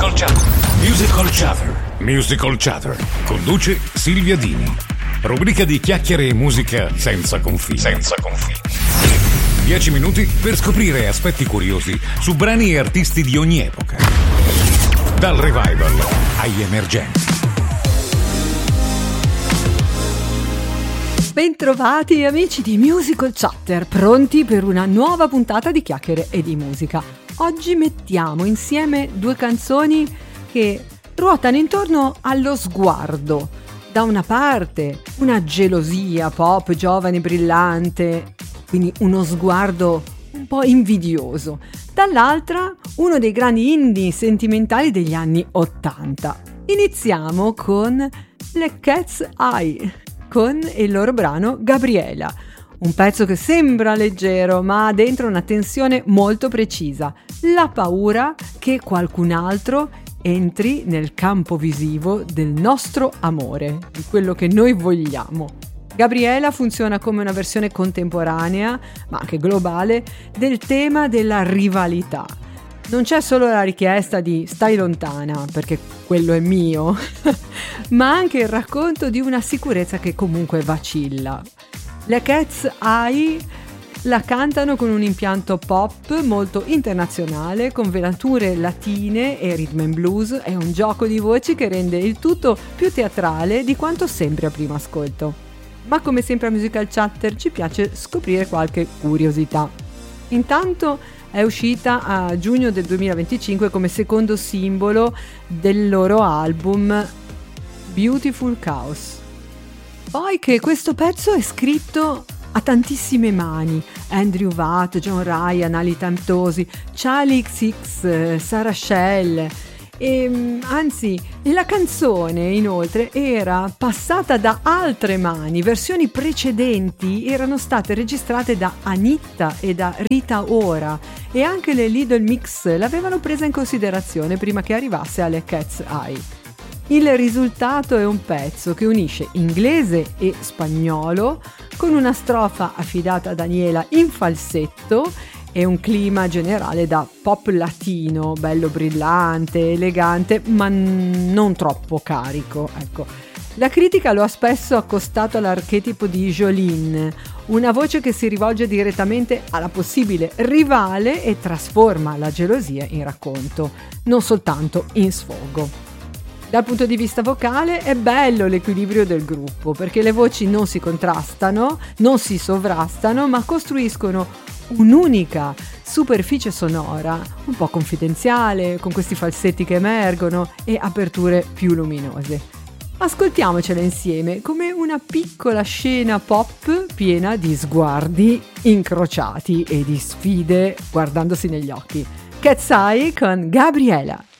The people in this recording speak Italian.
Musical Chatter. Musical Chatter. Conduce Silvia Dini. Rubrica di chiacchiere e musica senza confini. 10 minuti per scoprire aspetti curiosi su brani e artisti di ogni epoca. Dal revival agli emergenti. Bentrovati amici di Musical Chatter, pronti per una nuova puntata di chiacchiere e di musica. Oggi mettiamo insieme due canzoni che ruotano intorno allo sguardo. Da una parte una gelosia pop giovane brillante, quindi uno sguardo un po' invidioso. Dall'altra uno dei grandi indie sentimentali degli anni '80. Iniziamo con le Cat's Eye, con il loro brano Gabriela, un pezzo che sembra leggero ma ha dentro una tensione molto precisa, la paura che qualcun altro entri nel campo visivo del nostro amore, di quello che noi vogliamo. Gabriela funziona come una versione contemporanea, ma anche globale, del tema della rivalità. Non c'è solo la richiesta di stai lontana, perché quello è mio, ma anche il racconto di una sicurezza che comunque vacilla. Le Cat's Eye la cantano con un impianto pop molto internazionale, con venature latine e rhythm and blues. È un gioco di voci che rende il tutto più teatrale di quanto sembri a primo ascolto. Ma come sempre a Musical Chatter ci piace scoprire qualche curiosità. Intanto è uscita a giugno del 2025 come secondo simbolo del loro album Beautiful Chaos. Poi che questo pezzo è scritto a tantissime mani: Andrew Watt, John Ryan, Ali Tamtosi, Charlie XX, Sarah Shell. Anzi, la canzone inoltre era passata da altre mani, versioni precedenti erano state registrate da Anitta e da Rita Ora e anche le Little Mix l'avevano presa in considerazione prima che arrivasse alle Cat's Eye. Il risultato è un pezzo che unisce inglese e spagnolo con una strofa affidata a Daniela in falsetto e un clima generale da pop latino, bello brillante, elegante, ma non troppo carico, ecco. La critica lo ha spesso accostato all'archetipo di Jolene, una voce che si rivolge direttamente alla possibile rivale e trasforma la gelosia in racconto, non soltanto in sfogo. Dal punto di vista vocale è bello l'equilibrio del gruppo, perché le voci non si contrastano, non si sovrastano, ma costruiscono un'unica superficie sonora, un po' confidenziale, con questi falsetti che emergono e aperture più luminose. Ascoltiamocela insieme come una piccola scena pop piena di sguardi incrociati e di sfide guardandosi negli occhi. Cat's Eye con Gabriela.